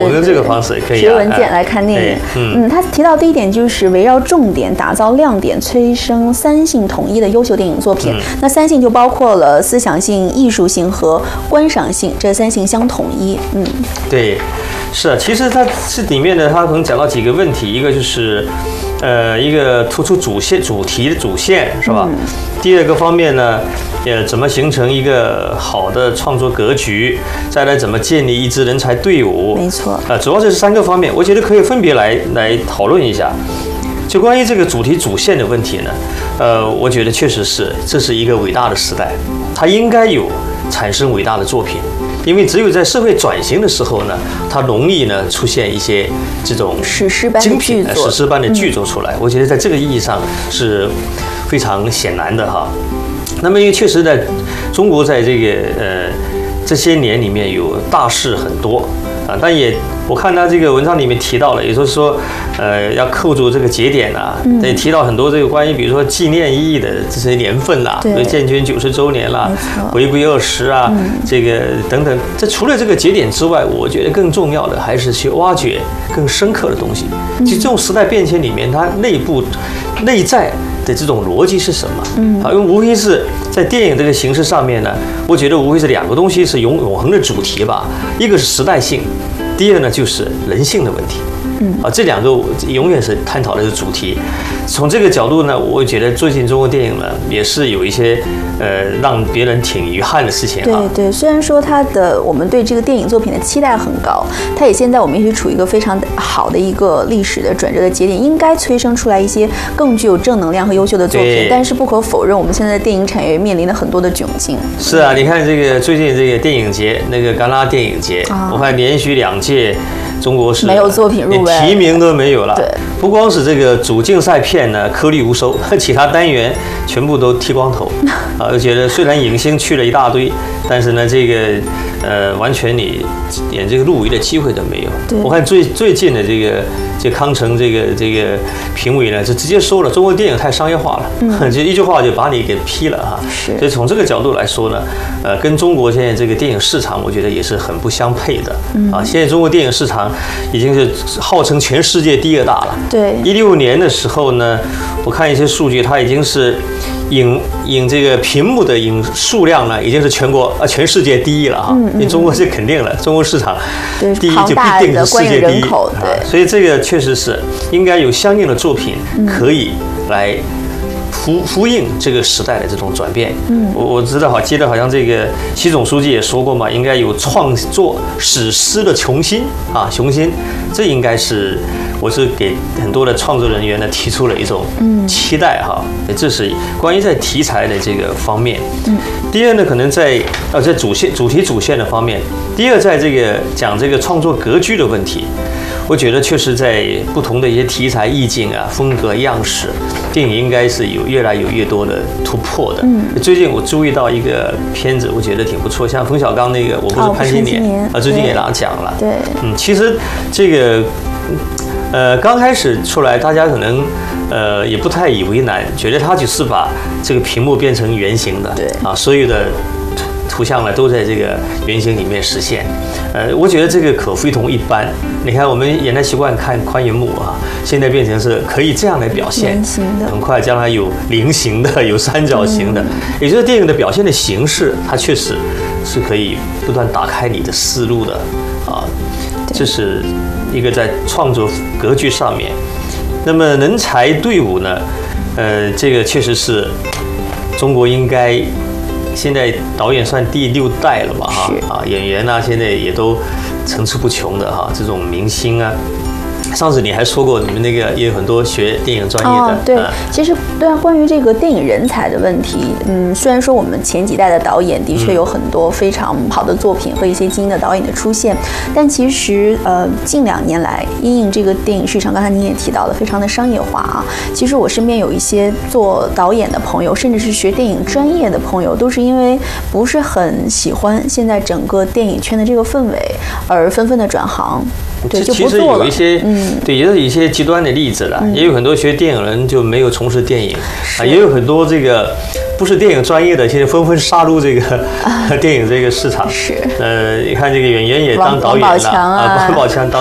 我用这个方式可以学文件来看电影。他提到第一点就是围绕重点打造亮点，催生三性统一的优秀电影作品。那三性就包括了思想性、艺术性和观赏性，这三性相统一。 对，是啊，其实它这里面呢，它可能讲到几个问题，一个就是一个突出主题的主线是吧？第二个方面呢，怎么形成一个好的创作格局？再来怎么建立一支人才队伍？ 没错。 主要这是3个方面，我觉得可以分别来讨论一下。就关于这个主题主线的问题呢，我觉得确实是这是一个伟大的时代，它应该有产生伟大的作品。因为只有在社会转型的时候呢，它容易呢出现一些这种史诗般的剧作， 史诗般的剧作出来。我觉得在这个意义上是非常显然的哈。那么因为确实在中国在这个这些年里面有大事很多啊，但也我看他这个文章里面提到了，也就是说要扣住这个节点啊，也提到很多这个关于比如说纪念意义的这些年份啦，比如建军90周年啦，回归20啊，这个等等。这除了这个节点之外，我觉得更重要的还是去挖掘更深刻的东西。其实这种时代变迁里面，它内在的这种逻辑是什么？因为无非是在电影这个形式上面呢，我觉得无非是2个东西是永恒的主题吧，一个是时代性，第二呢就是人性的问题。这2个永远是探讨的是主题。从这个角度呢，我觉得最近中国电影呢也是有一些让别人挺遗憾的事情啊。 对，虽然说我们对这个电影作品的期待很高，它也现在我们也是处于一个非常好的一个历史的转折的节点，应该催生出来一些更具有正能量和优秀的作品。但是不可否认，我们现在的电影产业面临了很多的窘境。 是啊，你看这个最近这个电影节，那个戛纳电影节，我看连续2届。中国是没有作品入围， 连提名都没有了。 对， 不光是这个主竞赛片呢颗粒无收，其他单元全部都剃光头。我觉得虽然影星去了一大堆，但是呢，这个完全你连这个入围的机会都没有。我看最近的这康城这个评委呢，就直接说了，中国电影太商业化了，就一句话就把你给批了哈。所以从这个角度来说呢，跟中国现在这个电影市场，我觉得也是很不相配的。现在中国电影市场已经是号称全世界第2大了。 对 ，16年的时候呢，我看一些数据，它已经是影这个屏幕的影数量呢，已经是全世界第1了哈。因为中国是肯定了，中国市场第1就必定是世界第1。 对， 所以这个确实是应该有相应的作品可以来呼应这个时代的这种转变。我知道记得好像这个习总书记也说过嘛，应该有创作史诗的雄心。这应该是我是给很多的创作人员呢提出了一种期待哈。这是关于在题材的这个方面。第二呢，可能在主题主线的方面。第二，在这个讲这个创作格局的问题。我觉得确实在不同的一些题材意境啊、风格样式，电影应该是有越来越多的突破的。最近我注意到一个片子，我觉得挺不错，像冯小刚那个《我不是潘金莲》最近也拿奖了。 对， 其实这个刚开始出来，大家可能也不太以为难，觉得他只是把这个屏幕变成圆形的，对所有的图像呢都在这个圆形里面实现。我觉得这个可非同一般。你看，我们原来习惯看宽银幕啊，现在变成是可以这样来表现，很快将来有菱形的，有三角形的，也就是电影的表现的形式，它确实是可以不断打开你的思路的啊。这是一个在创作格局上面。那么人才队伍呢？这个确实是中国应该。现在导演算第6代了吧哈演员啊现在也都层出不穷的哈，这种明星啊。上次你还说过，你们那个也有很多学电影专业的。 对，其实关于这个电影人才的问题，虽然说我们前几代的导演的确有很多非常好的作品和一些精英的导演的出现，但其实近2年来，因应这个电影市场，刚才您也提到了，非常的商业化啊。其实我身边有一些做导演的朋友，甚至是学电影专业的朋友，都是因为不是很喜欢现在整个电影圈的这个氛围，而纷纷的转行。对，就不做了。 其实有一些对，也是一些极端的例子了。也有很多学电影人就没有从事电影啊，也有很多这个不是电影专业的，现在纷纷杀入这个电影这个市场。 是， 你看这个演员也当导演了王宝强啊， 王宝强当。